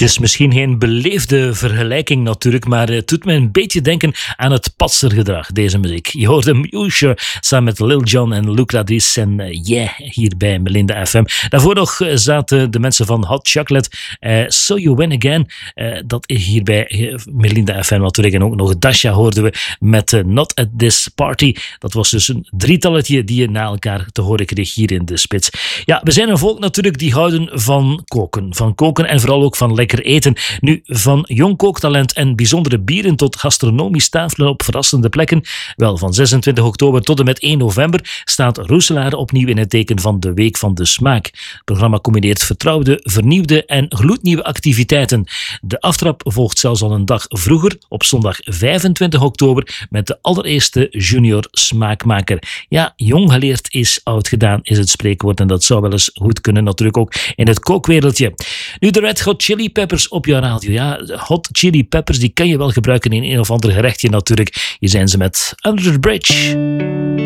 is misschien geen beleefde vergelijking natuurlijk, maar het doet me een beetje denken aan het patsergedrag, deze muziek. Je hoorde Musher samen met Lil Jon en Luc Ladis en hier bij Melinda FM. Daarvoor nog zaten de mensen van Hot Chocolate, So You Win Again. Dat is hier bij Melinda FM natuurlijk. En ook nog Dasha hoorden we met Not At This Party. Dat was dus een drietalletje die je na elkaar te horen kreeg hier in de spits. Ja, we zijn een volk natuurlijk die houden van koken. Van koken en vooral ook van lekker eten. Nu, van jong kooktalent en bijzondere bieren tot gastronomisch tafelen op verrassende plekken. Wel, van 26 oktober tot en met 1 november staat Roeselaar opnieuw in het teken van de Week van de Smaak. Het programma combineert vertrouwde, vernieuwde en gloednieuwe activiteiten. De aftrap volgt zelfs al een dag vroeger, op zondag 25 oktober, met de allereerste junior smaakmaker. Ja, jong geleerd is oud gedaan, is het spreekwoord. En dat zou wel eens goed kunnen, natuurlijk ook in het kookwereldje. Nu de Red Hot Chili Peppers op jouw radio. Ja, Hot Chili Peppers, die kan je wel gebruiken in een of ander gerechtje natuurlijk. Hier zijn ze met Under the Bridge.